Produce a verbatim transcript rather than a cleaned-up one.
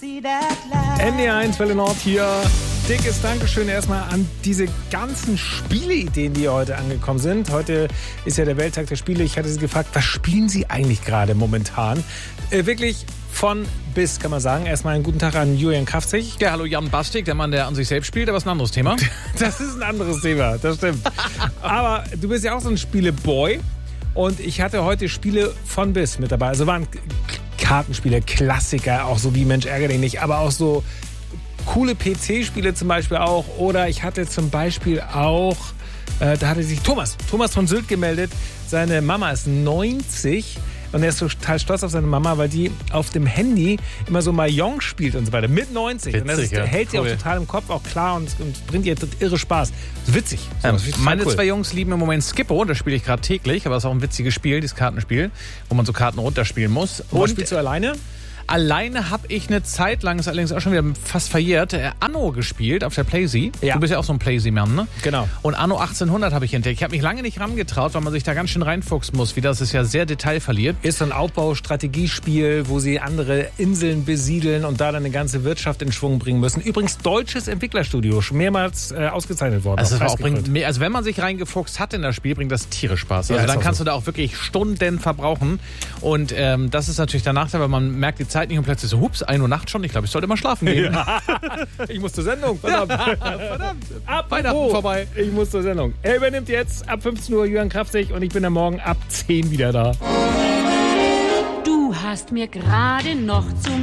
N D eins Welle Nord hier. Dickes Dankeschön erstmal an diese ganzen Spieleideen, die hier heute angekommen sind. Heute ist ja der Welttag der Spiele. Ich hatte Sie gefragt, was spielen Sie eigentlich gerade momentan? Äh, wirklich von bis, kann man sagen. Erstmal einen guten Tag an Julian Kraftzig. Ja, hallo Jan Bastik, der Mann, der an sich selbst spielt, aber ist ein anderes Thema. Das ist ein anderes Thema, das stimmt. Aber du bist ja auch so ein Spieleboy. Und ich hatte heute Spiele von bis mit dabei. Also waren Kartenspiele, Klassiker, auch so wie Mensch ärgere dich nicht, aber auch so coole P C-Spiele zum Beispiel auch. Oder ich hatte zum Beispiel auch, äh, da hatte sich Thomas, Thomas von Sylt gemeldet. Seine Mama ist neunzig und er ist total stolz auf seine Mama, weil die auf dem Handy immer so Mahjong spielt und so weiter. Mit neunzig. Witzig, und das ist, ja. hält sie Cool. auch total im Kopf, auch klar und, und bringt ihr irre Spaß. Witzig. So, Ähm, das ist meine cool. zwei Jungs lieben im Moment Skippo, das spiele ich gerade täglich, aber es ist auch ein witziges Spiel, dieses Kartenspiel, wo man so Karten runterspielen muss. Und Und spielst du alleine? alleine habe ich eine Zeit lang, ist allerdings auch schon wieder fast verjährt, äh, Anno gespielt auf der PlayZ. Ja. Du bist ja auch so ein PlayZ-Mann, ne? Genau. Und Anno achtzehnhundert habe ich entdeckt. Ich habe mich lange nicht rangetraut, weil man sich da ganz schön reinfuchsen muss, wie das ist ja sehr detailverliebt. Ist so ein Aufbaustrategiespiel, wo sie andere Inseln besiedeln und da dann eine ganze Wirtschaft in Schwung bringen müssen. Übrigens deutsches Entwicklerstudio, schon mehrmals äh, ausgezeichnet worden. Also, auch das war auch preisgekrönt. bringt, mehr- also wenn man sich reingefuchst hat in das Spiel, bringt das Tiere Spaß. Ja, Also ist dann auch kannst so. du da auch wirklich Stunden verbrauchen. Und ähm, das ist natürlich der Nachteil, weil man merkt die Zeit nicht und plötzlich so, hups, ein Uhr Nacht schon. Ich glaube, ich sollte mal schlafen gehen. Ich muss zur Sendung, verdammt. verdammt. Ab Weihnachten vorbei. Ich muss zur Sendung. Er übernimmt jetzt ab fünfzehn Uhr Jürgen Kraftzig und ich bin am Morgen ab zehn wieder da. Du hast mir gerade noch zum